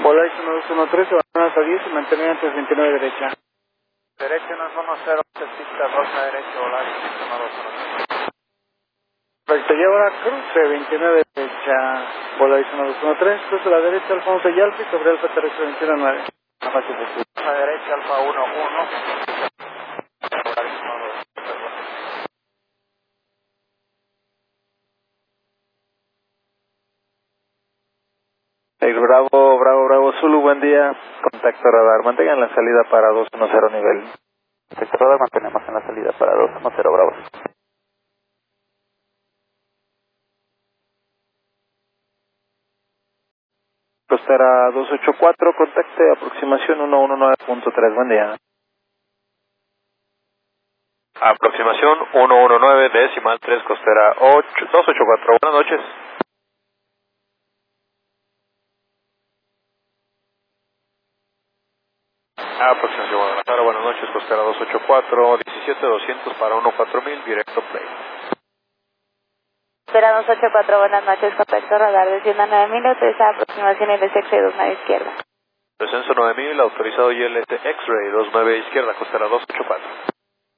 Polaris 1213, van hasta 10 y mantenimiento 29 derecha. Derecha 110, pista rosa derecha, Polaris 1213. Perfecto, y ahora cruce 29 derecha, Polaris 1213, cruce a la derecha, Alfonso Yalpi, sobre Alfa Terrestre 219. A derecha, Alfa 11, Polaris 1213. Bravo Zulu, buen día. Contacto radar, mantengan la salida para 210 nivel. Contacto radar, mantenemos en la salida para 210, Bravo. Costera 284, contacte aproximación 119.3, buen día. Aproximación 119, decimal 3, costera 284, buenas noches. Aproximación Guadalajara, buenas noches, costera 284, 17200 para 14000, directo play. Costera 284, buenas noches, contacto radar descienda 9000, autoriza aproximación ILS 29 izquierda. Descenso 9000, autorizado ILS X-Ray 29 izquierda, costera 284.